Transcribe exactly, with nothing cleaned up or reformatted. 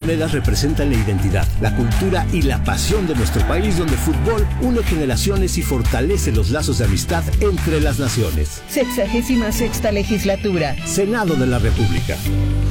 arboledas representan la identidad, la cultura y la pasión de nuestro país, donde el fútbol une generaciones y fortalece los lazos de amistad entre las naciones. Sexagésima sexta legislatura. Senado de la República.